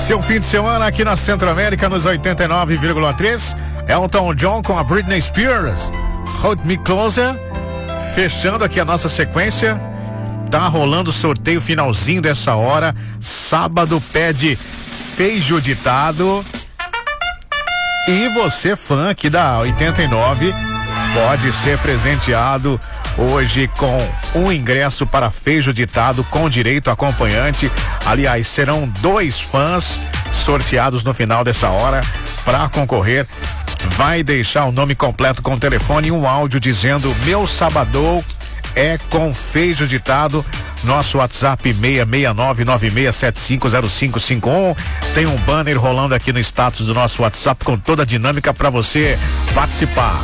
Seu fim de semana aqui na Centro América nos 89,3. Elton John com a Britney Spears, Hold Me Closer. Fechando aqui a nossa sequência. Tá rolando o sorteio finalzinho dessa hora. Sábado pede Feijo Ditado. E você, fã aqui da 89, pode ser presenteado hoje com um ingresso para Feijo Ditado com direito a acompanhante. Aliás, serão 2 fãs sorteados no final dessa hora. Para concorrer, vai deixar o nome completo com o telefone e um áudio dizendo: meu sabadão é com Feijo Ditado. Nosso WhatsApp 66996750551. Tem um banner rolando aqui no status do nosso WhatsApp com toda a dinâmica para você participar.